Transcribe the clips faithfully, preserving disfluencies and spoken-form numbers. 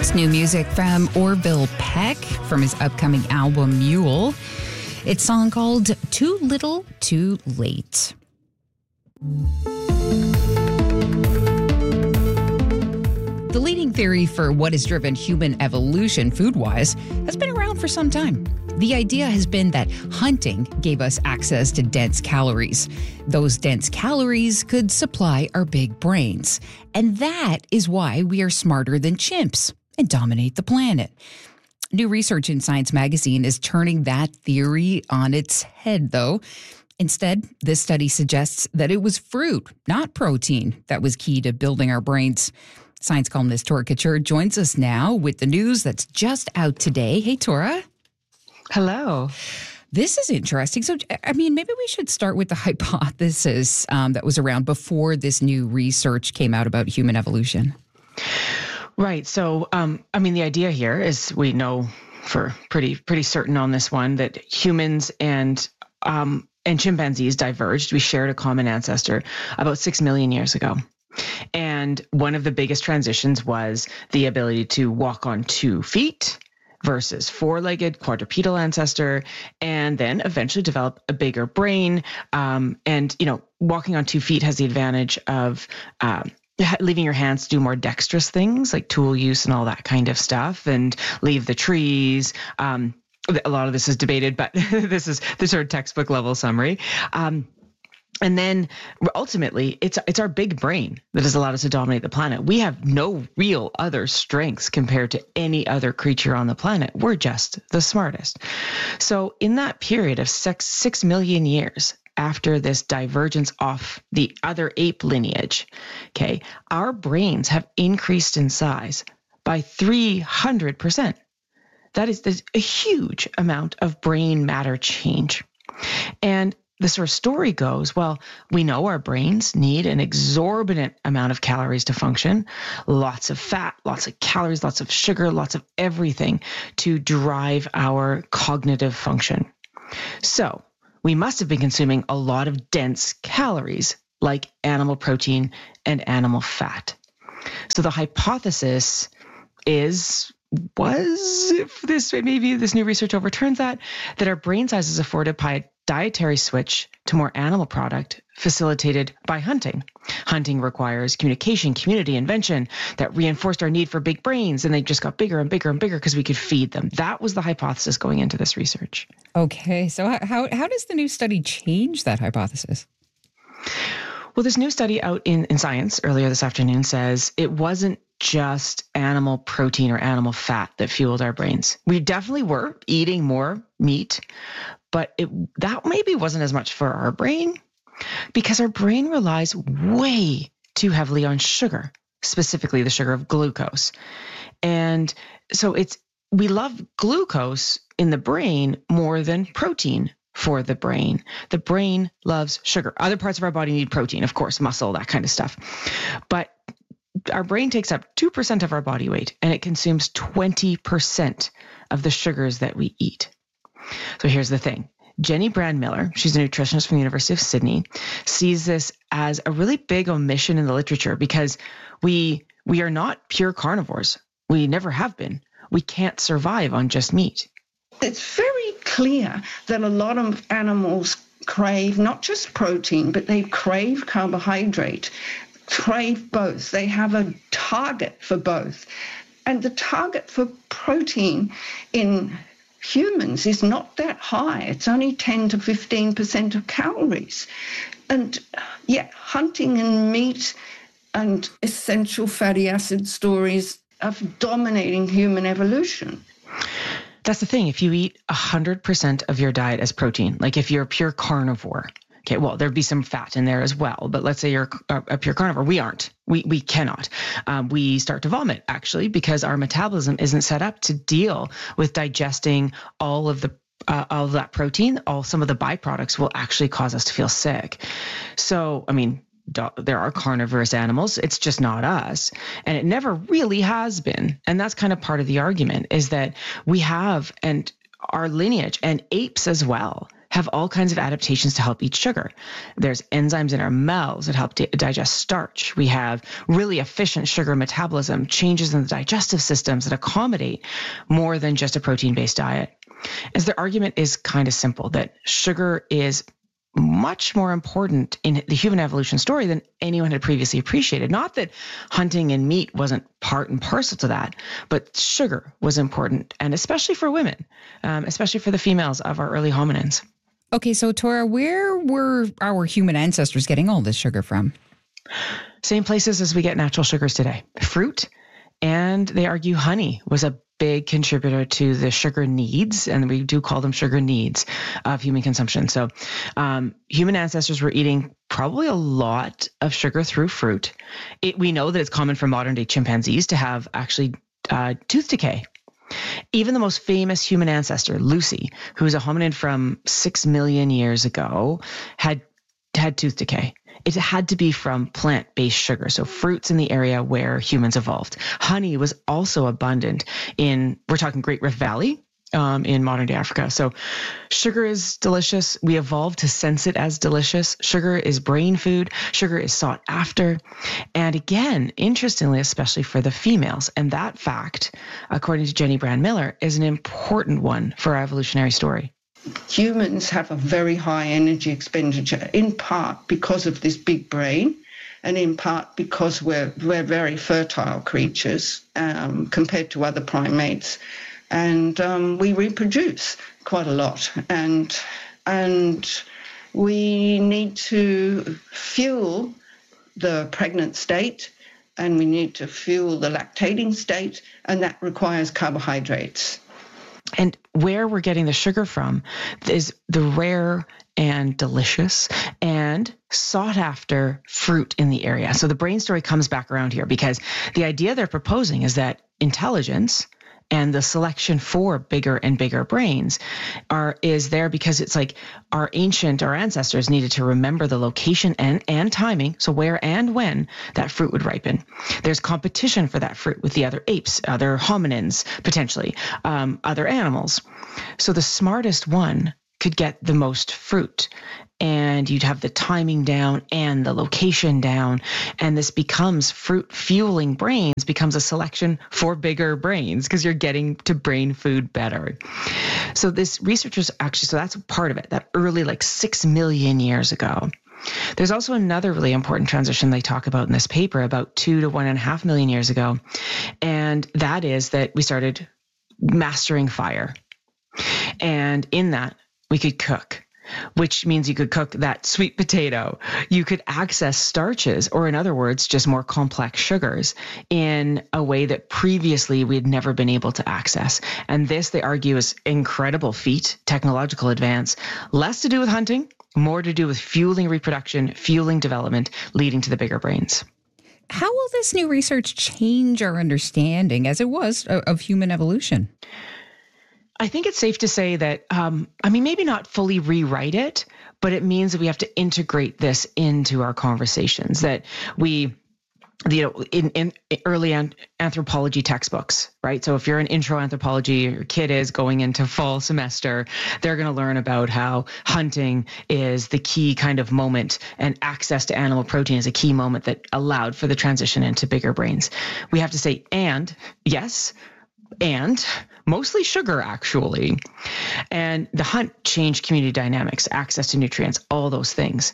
That's new music from Orville Peck from his upcoming album Mule. It's a song called Too Little, Too Late. The leading theory for what has driven human evolution food-wise has been around for some time. The idea has been that hunting gave us access to dense calories. Those dense calories could supply our big brains. And that is why we are smarter than chimps and dominate the planet. New research in Science magazine is turning that theory on its head, though. Instead, this study suggests that it was fruit, not protein, that was key to building our brains. Science columnist Tora Couture joins us now with the news that's just out today. Hey, Tora. Hello. This is interesting. So, I mean, maybe we should start with the hypothesis um, that was around before this new research came out about human evolution. Right. So, um, I mean, the idea here is we know for pretty pretty certain on this one that humans and um, and chimpanzees diverged. We shared a common ancestor about six million years ago. And one of the biggest transitions was the ability to walk on two feet versus four-legged quadrupedal ancestor, and then eventually develop a bigger brain. Um, and, you know, walking on two feet has the advantage of um, leaving your hands to do more dexterous things like tool use and all that kind of stuff, and leave the trees. Um, a lot of this is debated, but this is the sort of textbook level summary. Um, And then ultimately, it's it's our big brain that has allowed us to dominate the planet. We have no real other strengths compared to any other creature on the planet. We're just the smartest. So in that period of six, six million years after this divergence off the other ape lineage, okay, our brains have increased in size by three hundred percent. That is there's a huge amount of brain matter change. And the sort of story goes, well, we know our brains need an exorbitant amount of calories to function, lots of fat, lots of calories, lots of sugar, lots of everything to drive our cognitive function. So we must have been consuming a lot of dense calories like animal protein and animal fat. So the hypothesis is, was, if this maybe this new research overturns that, that our brain size is afforded by a dietary switch to more animal product facilitated by hunting. Hunting requires communication, community, invention that reinforced our need for big brains, and they just got bigger and bigger and bigger because we could feed them. That was the hypothesis going into this research. Okay, so how how does the new study change that hypothesis? Well, this new study out in, in Science earlier this afternoon says it wasn't just animal protein or animal fat that fueled our brains. We definitely were eating more meat, but it that maybe wasn't as much for our brain because our brain relies way too heavily on sugar, specifically the sugar of glucose. And so it's we love glucose in the brain more than protein for the brain. The brain loves sugar. Other parts of our body need protein, of course, muscle, that kind of stuff. But our brain takes up two percent of our body weight, and it consumes twenty percent of the sugars that we eat. So here's the thing. Jenny Brand-Miller, she's a nutritionist from the University of Sydney, sees this as a really big omission in the literature because we we are not pure carnivores. We never have been. We can't survive on just meat. It's very clear that a lot of animals crave not just protein, but they crave carbohydrate, crave both. They have a target for both. And the target for protein in humans is not that high. It's only ten to fifteen percent of calories. And yet hunting and meat and essential fatty acid stories are dominating human evolution. That's the thing. If you eat one hundred percent of your diet as protein, like if you're a pure carnivore, okay, well, there'd be some fat in there as well. But let's say you're a, a pure carnivore. We aren't. We we cannot. Um, we start to vomit, actually, because our metabolism isn't set up to deal with digesting all of the uh, all of that protein. All some of the byproducts will actually cause us to feel sick. So, I mean, there are carnivorous animals. It's just not us. And it never really has been. And that's kind of part of the argument is that we have, and our lineage and apes as well have all kinds of adaptations to help eat sugar. There's enzymes in our mouths that help di- digest starch. We have really efficient sugar metabolism, changes in the digestive systems that accommodate more than just a protein-based diet. As their argument is kind of simple, that sugar is much more important in the human evolution story than anyone had previously appreciated. Not that hunting and meat wasn't part and parcel to that, but sugar was important, and especially for women, um, especially for the females of our early hominins. Okay, so Tora, where were our human ancestors getting all this sugar from? Same places as we get natural sugars today. Fruit, and they argue honey was a big contributor to the sugar needs, and we do call them sugar needs of human consumption. So um, human ancestors were eating probably a lot of sugar through fruit. It, we know that it's common for modern day chimpanzees to have actually uh, tooth decay. Even the most famous human ancestor, Lucy, who's a hominid from six million years ago, had had tooth decay. It had to be from plant-based sugar, so fruits in the area where humans evolved. Honey was also abundant in, we're talking Great Rift Valley, um, in modern-day Africa. So sugar is delicious. We evolved to sense it as delicious. Sugar is brain food. Sugar is sought after. And again, interestingly, especially for the females, and that fact, according to Jenny Brand-Miller, is an important one for our evolutionary story. Humans have a very high energy expenditure, in part because of this big brain, and in part because we're we're very fertile creatures um, compared to other primates, and um, we reproduce quite a lot, and and we need to fuel the pregnant state, and we need to fuel the lactating state, and that requires carbohydrates. And where we're getting the sugar from is the rare and delicious and sought after fruit in the area. So the brain story comes back around here, because the idea they're proposing is that intelligence and the selection for bigger and bigger brains are is there because it's like our ancient, our ancestors needed to remember the location and, and timing, so where and when that fruit would ripen. There's competition for that fruit with the other apes, other hominins, potentially, um, other animals. So the smartest one could get the most fruit, and you'd have the timing down and the location down, and this becomes fruit fueling brains becomes a selection for bigger brains because you're getting to brain food better. So this researchers actually, so that's part of it, that early, like six million years ago. There's also another really important transition they talk about in this paper about two to one and a half million years ago, and that is that we started mastering fire. And in that, we could cook, which means you could cook that sweet potato. You could access starches, or in other words, just more complex sugars, in a way that previously we had never been able to access. And this, they argue, is incredible feat, technological advance, less to do with hunting, more to do with fueling reproduction, fueling development, leading to the bigger brains. How will this new research change our understanding, as it was, of human evolution? I think it's safe to say that, um, I mean, maybe not fully rewrite it, but it means that we have to integrate this into our conversations, that we, you know, in, in early an- anthropology textbooks, right? So if you're in intro anthropology, your kid is going into fall semester, they're going to learn about how hunting is the key kind of moment, and access to animal protein is a key moment that allowed for the transition into bigger brains. We have to say, and yes, and mostly sugar, actually. And the hunt changed community dynamics, access to nutrients, all those things.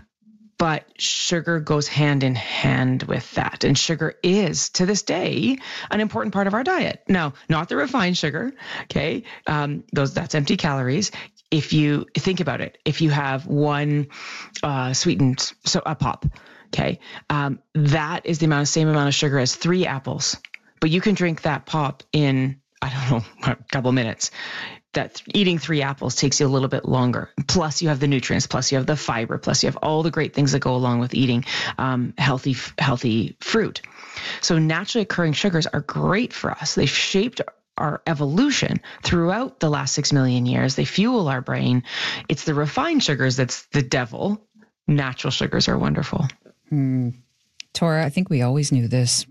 But sugar goes hand in hand with that. And sugar is, to this day, an important part of our diet. Now, not the refined sugar, okay? Um, those that's empty calories. If you think about it, if you have one uh, sweetened so a pop, okay, um, that is the amount, same amount of sugar as three apples. But you can drink that pop in, I don't know, a couple minutes. That eating three apples takes you a little bit longer. Plus you have the nutrients, plus you have the fiber, plus you have all the great things that go along with eating um, healthy, healthy fruit. So naturally occurring sugars are great for us. They've shaped our evolution throughout the last six million years. They fuel our brain. It's the refined sugars that's the devil. Natural sugars are wonderful. Hmm. Tora, I think we always knew this.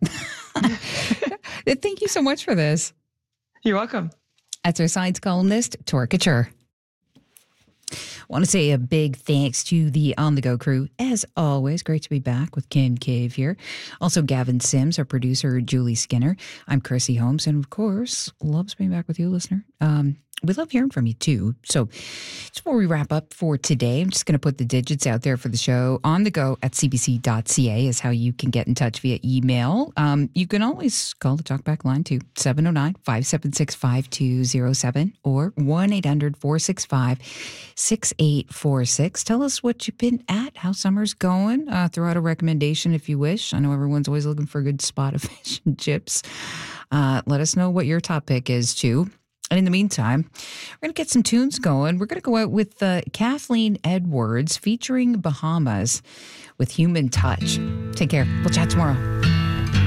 Thank you so much for this. You're welcome. That's our science columnist, Tora Couture. Want to say a big thanks to the On The Go crew. As always, great to be back with Kim Cave here. Also, Gavin Sims, our producer, Julie Skinner. I'm Chrissy Holmes, and of course, loves being back with you, listener. Um, we love hearing from you, too. So just before we wrap up for today, I'm just going to put the digits out there for the show. On the go at c b c dot c a is how you can get in touch via email. Um, you can always call the talkback line to seven oh nine, five seven six, five two oh seven or one eight hundred, four six five, six eight four six. Tell us what you've been at, how summer's going. Uh, throw out a recommendation if you wish. I know everyone's always looking for a good spot of fish and chips. Uh, let us know what your top pick is, too. And in the meantime, we're going to get some tunes going. We're going to go out with uh, Kathleen Edwards featuring Bahamas with Human Touch. Take care. We'll chat tomorrow.